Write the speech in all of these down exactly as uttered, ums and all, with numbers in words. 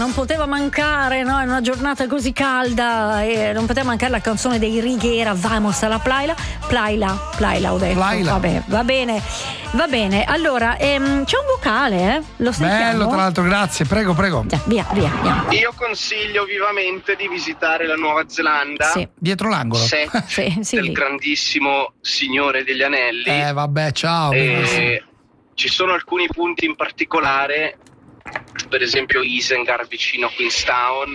Non poteva mancare, no? In una giornata così calda, eh, non poteva mancare la canzone dei Righiera, Vamos alla Plaila. Plaila, Plaila ho detto. Plaila. Vabbè, va bene, va bene. Allora, ehm, c'è un vocale, eh? Lo sentiamo? Bello, tra l'altro, grazie. Prego, prego. Già, via, via, andiamo. Io consiglio vivamente di visitare la Nuova Zelanda. Sì. Dietro l'angolo. Set Sì, sì, del lì. grandissimo Signore degli Anelli. Eh, vabbè, ciao. benissimo. E ci sono alcuni punti in particolare, per esempio Isengard vicino a Queenstown,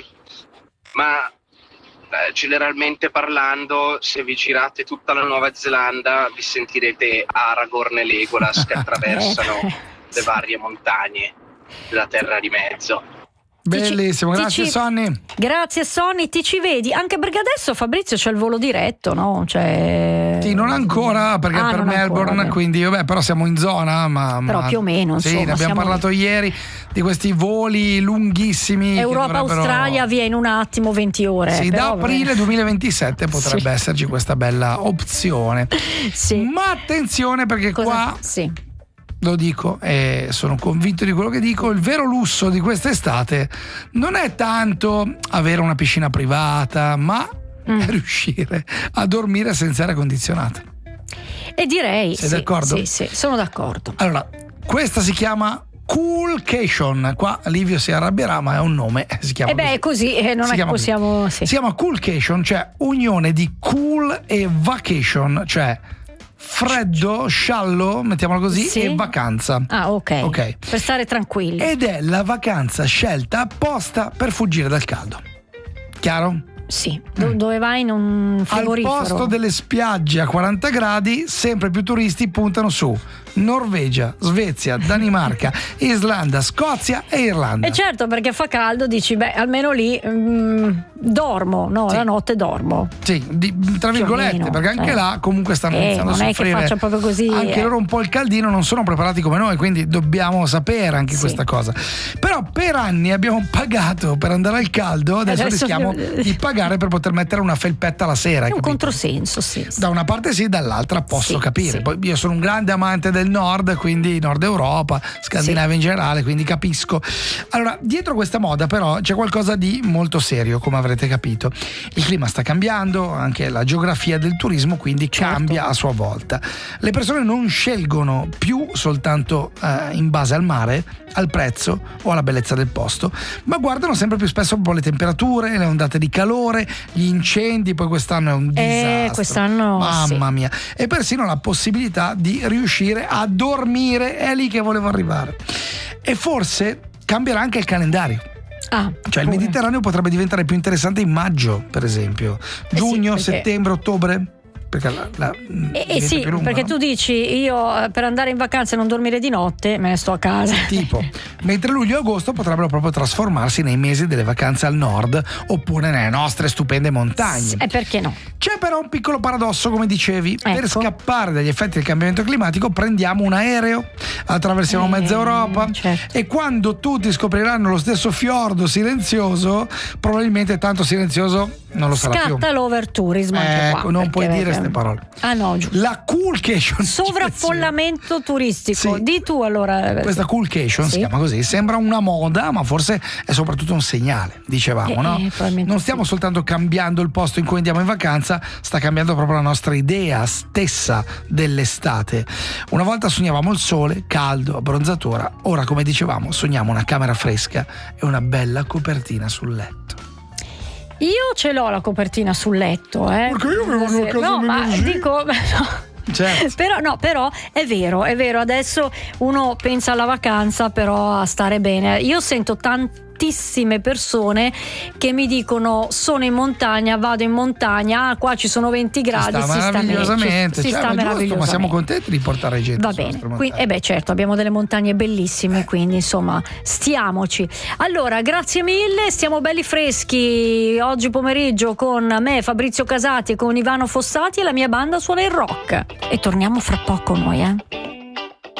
ma eh, generalmente parlando, se vi girate tutta la Nuova Zelanda vi sentirete Aragorn e Legolas che attraversano Eh, le varie montagne della Terra di Mezzo. Bellissimo, Ti ci- grazie ti ci- Sonny. Grazie Sonny, ti ci vedi? Anche perché adesso Fabrizio c'è il volo diretto, no? Cioè... Sì, non ancora perché Ah, per non Melbourne, ancora, vabbè. quindi vabbè, però siamo in zona, ma, Però ma- più o meno, sì, insomma, ne abbiamo siamo parlato ieri di questi voli lunghissimi che dovrebbero- Europa-Australia via in un attimo, venti ore. Sì, però, da aprile vabbè. duemilaventisette potrebbe Sì. esserci questa bella opzione. Sì. Ma attenzione perché Cosa- qua Sì. lo dico e sono convinto di quello che dico, il vero lusso di quest'estate non è tanto avere una piscina privata, ma Mm. è riuscire a dormire senza aria condizionata. E direi Sei sì, d'accordo? Sì, sì, sono d'accordo. Allora, questa si chiama Coolcation. Qua Livio si arrabbierà, ma è un nome, si chiama E beh, è così, eh, non Si è che chiama così. possiamo. Sì. Si chiama Coolcation, cioè unione di cool e vacation, cioè freddo, sciallo, mettiamolo così, Sì. e vacanza. Ah, ok. Ok. Per stare tranquilli. Ed è la vacanza scelta apposta per fuggire dal caldo. Chiaro? Sì. Do- dove vai in un Al frigorifero? posto delle spiagge a quaranta gradi, sempre più turisti puntano su Norvegia, Svezia, Danimarca, Islanda, Scozia e Irlanda. E certo, perché fa caldo, dici, beh, almeno lì mm, dormo, no? Sì. La notte dormo. Sì, di- tra Più o virgolette, meno, perché anche eh. là comunque stanno Eh, iniziando non a è che soffrire. faccia proprio così, Anche eh. loro un po' il caldino, non sono preparati come noi, quindi dobbiamo sapere anche Sì. questa cosa. Però per anni abbiamo pagato per andare al caldo, adesso, Adesso rischiamo dobbiamo- di pagare per poter mettere una felpetta la sera. È hai un capito? controsenso, sì. sì. Da una parte sì, dall'altra posso Sì, capire. sì. Poi io sono un grande amante del nord, quindi Nord Europa, Scandinavia in generale, quindi capisco. Allora, dietro questa moda però c'è qualcosa di molto serio, come avrete capito. Il clima sta cambiando, anche la geografia del turismo quindi Certo. cambia a sua volta. Le persone non scelgono più soltanto eh, in base al mare, al prezzo o alla bellezza del posto, ma guardano sempre più spesso proprio le temperature, le ondate di calore, gli incendi. Poi quest'anno è un disastro. quest'anno, mamma sì. mia, e persino la possibilità di riuscire a dormire. È lì che volevo arrivare. E forse cambierà anche il calendario. Ah, Cioè il pure. Mediterraneo potrebbe diventare più interessante in maggio, per esempio. Eh sì, Giugno, perché- settembre, ottobre. Perché la, la, Eh, eh diventa sì, più lunga, perché no? tu dici io eh, per andare in vacanza e non dormire di notte me ne sto a casa. Tipo, mentre luglio e agosto potrebbero proprio trasformarsi nei mesi delle vacanze al nord oppure nelle nostre stupende montagne. E perché no? C'è però un piccolo paradosso, come dicevi. Per Ecco. scappare dagli effetti del cambiamento climatico prendiamo un aereo, attraversiamo Eh, mezza Europa, certo. e quando tutti scopriranno lo stesso fiordo silenzioso, probabilmente tanto silenzioso non lo sarà più. Scatta l'overtourism anche Ecco, qua, non perché puoi dire perché- queste parole. Ah no, giusto. La coolcation Sovraffollamento turistico. Sì. Di tu allora. Questa coolcation Sì. si chiama così, sembra una moda, ma forse è soprattutto un segnale, dicevamo, Eh, no? eh, probabilmente Non stiamo sì. soltanto cambiando il posto in cui andiamo in vacanza, sta cambiando proprio la nostra idea stessa dell'estate. Una volta sognavamo il sole, caldo, abbronzatura, ora, come dicevamo, sogniamo una camera fresca e una bella copertina sul letto. Io ce l'ho la copertina sul letto, eh. Perché io avevo una casa No, ma così. dico. no. Certo. Però no, però è vero, è vero, adesso uno pensa alla vacanza, però a stare bene. Io sento tantissime persone che mi dicono sono in montagna, vado in montagna, ah, qua ci sono venti gradi, si sta si sta meravigliosamente, si cioè, sta ma giusto, meravigliosamente. ma siamo contenti di portare gente Va sulle bene, nostre quindi, montagne. eh beh certo, abbiamo delle montagne bellissime, quindi insomma stiamoci. Allora, grazie mille, stiamo belli freschi oggi pomeriggio con me, Fabrizio Casati, e con Ivano Fossati, e la mia banda suona il rock. E torniamo fra poco noi, eh.